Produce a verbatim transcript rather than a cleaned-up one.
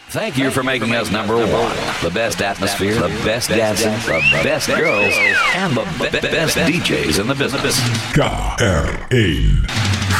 Thank you for making us number one. The best atmosphere, the best dancing, the best girls, and the be- be- best D Js in the business. K R one